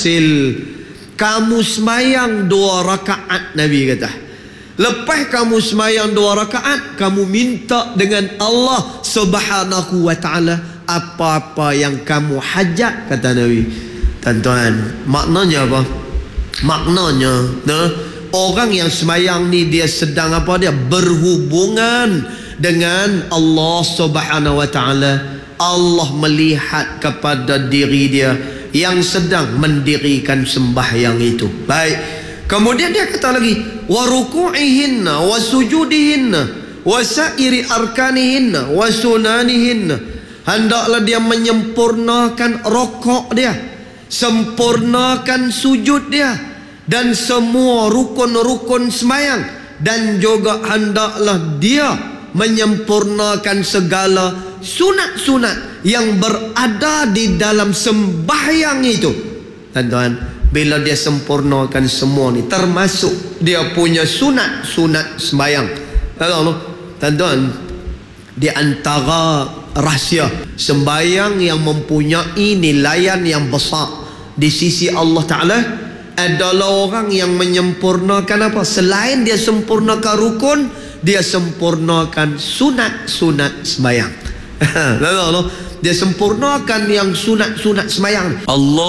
berhasil. Kamu semayang 2 rakaat, Nabi kata. Lepas kamu semayang 2 rakaat, kamu minta dengan Allah Subhanahu wa ta'ala apa-apa yang kamu hajat, kata Nabi. Tuan-tuan, maknanya apa? Maknanya, orang yang semayang ni dia sedang apa dia? Berhubungan dengan Allah Subhanahu wa ta'ala. Allah melihat kepada diri dia yang sedang mendirikan sembahyang itu. Baik. Kemudian dia kata lagi, wa ruku'ihinna wa sujudihinna wa sairi arkanihinna wa sunanihinna. Hendaklah dia menyempurnakan rokok dia, sempurnakan sujud dia, dan semua rukun-rukun sembahyang, dan juga hendaklah dia menyempurnakan segala sunat-sunat yang berada di dalam sembahyang itu. Tuan-tuan, bila dia sempurnakan semua ni, termasuk dia punya sunat-sunat sembahyang. Tuan-tuan, di antara rahsia sembahyang yang mempunyai nilaian yang besar di sisi Allah Ta'ala adalah orang yang menyempurnakan apa? Selain dia sempurnakan rukun, dia sempurnakan sunat-sunat sembahyang. Dia sempurnakan yang sunat-sunat sembahyang. Allah